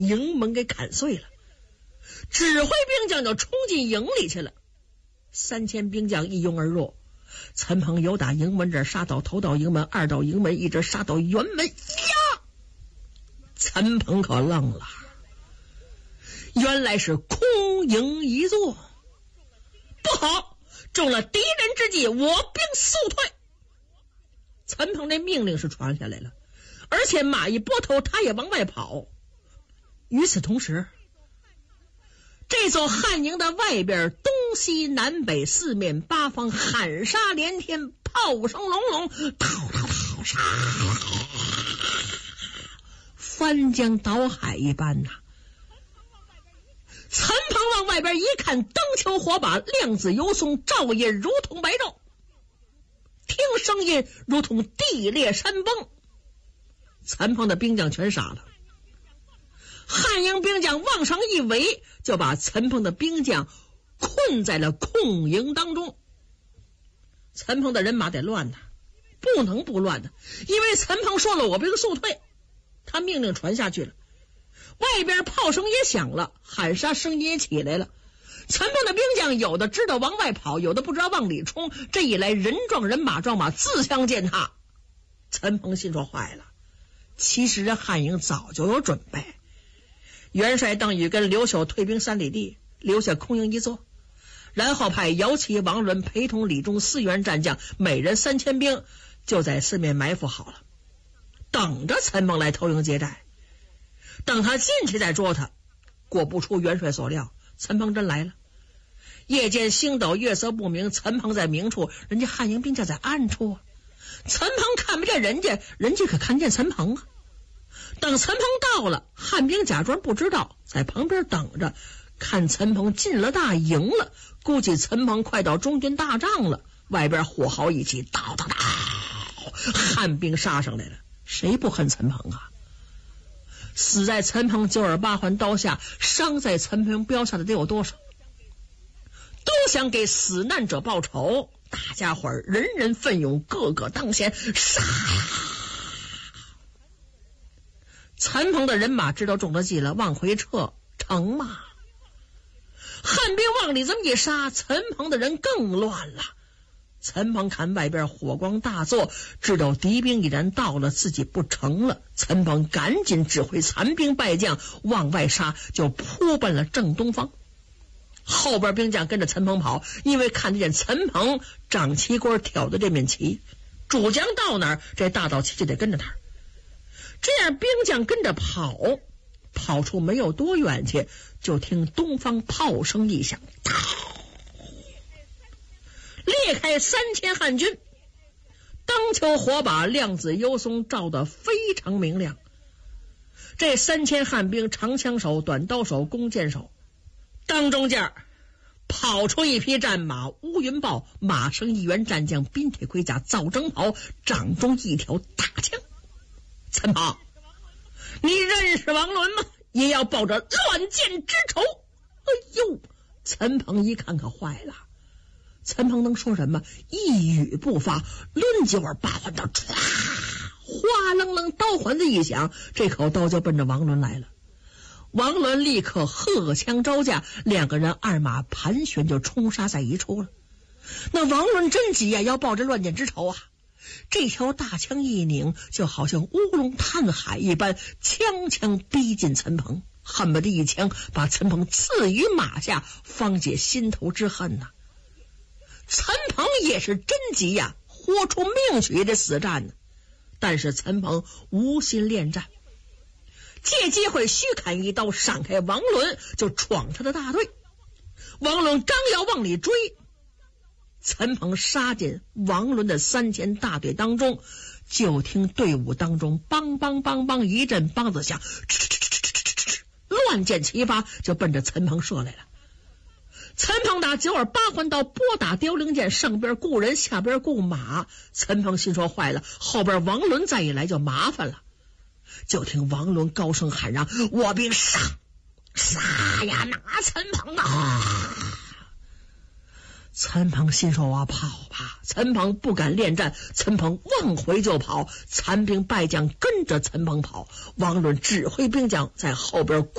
营门给砍碎了。指挥兵将就冲进营里去了。3000兵将一拥而入，陈鹏由打营门这儿杀到头道营门、二道营门，一直杀到辕门。呀！陈鹏可愣了，原来是空营一座。不好，中了敌人之计，我兵速退。陈鹏这命令是传下来了，而且马一拨头，他也往外跑。与此同时，这座汉营的外边，东西南北四面八方喊杀连天，炮声隆隆，杀，翻江倒海一般呐。陈鹏往外边一看，灯球火把，亮子游松，照印如同白昼，听声音如同地裂山崩。陈鹏的兵将全杀了。汉营兵将往上一围，就把陈鹏的兵将困在了空营当中。陈鹏的人马得乱呐，不能不乱的，因为陈鹏说了我兵速退，他命令传下去了。外边炮声也响了，喊杀声音也起来了。陈鹏的兵将有的知道往外跑，有的不知道往里冲，这一来人撞人马撞马，自相践踏。陈鹏心说坏了，其实这汉营早就有准备。元帅邓禹跟刘秀退兵3里地，留下空营一座，然后派姚齐、王伦陪同李忠4员战将，每人3000兵，就在四面埋伏好了，等着陈鹏来投营接寨。等他进去再捉他。果不出元帅所料，陈鹏真来了。夜间星斗，月色不明，陈鹏在明处，人家汉营兵将在暗处啊。陈鹏看不见人家，人家可看见陈鹏啊。等陈鹏到了，汉兵假装不知道，在旁边等着，看陈鹏进了大营了，估计陈鹏快到中军大帐了。外边火号一起，叨叨叨，汉兵杀上来了。谁不恨陈鹏啊？死在陈鹏9耳8环刀下，伤在陈鹏标下的得有多少？都想给死难者报仇，大家伙儿人人奋勇，个个当先，杀呀！陈鹏的人马知道中了计了，往回撤，成吗？汉兵往里这么一杀，陈鹏的人更乱了。陈鹏看外边火光大作，知道敌兵已然到了，自己不成了。陈鹏赶紧指挥残兵败将往外杀，就扑奔了正东方。后边兵将跟着陈鹏跑，因为看得见陈鹏掌旗官挑的这面旗，主将到哪儿，这大道旗就得跟着他。这样兵将跟着跑，跑出没有多远去，就听东方炮声一响，裂开3000汉军。灯球火把，亮子幽松，照得非常明亮。这3000汉兵，长枪手、短刀手、弓箭手，当中间跑出一匹战马，乌云豹，马生1员战将，鬓铁盔甲，皂征袍，掌中一条大枪。陈鹏，你认识王伦吗？也要报着乱箭之仇。哎呦，陈鹏一看可坏了。陈鹏能说什么？一语不发，抡9耳8环刀，唰，哗楞楞，刀环子一响，这口刀就奔着王伦来了。王伦立刻荷枪招架，两个人二马盘旋，就冲杀在一处了。那王伦真急呀，要报这乱箭之仇啊！这条大枪一拧，就好像乌龙探海一般，枪枪逼近陈鹏，恨不得一枪把陈鹏刺于马下，方解心头之恨呐。陈鹏也是真急呀，豁出命去也得死战呢。但是陈鹏无心恋战，借机会虚砍一刀，闪开王伦，就闯他的大队。王伦刚要往里追，陈鹏杀进王伦的3000大队当中，就听队伍当中梆梆梆梆一阵梆子响，乱箭齐发，就奔着陈鹏射来了。陈鹏打9耳8环刀，拨打凋零箭，上边顾人，下边顾马。陈鹏心说坏了，后边王伦再一来就麻烦了。就听王伦高声喊嚷：“我兵杀呀，拿陈鹏啊！” 陈鹏心说啊，跑吧！陈鹏不敢恋战，陈鹏往回就跑，残兵败将跟着陈鹏跑。王伦指挥兵将在后边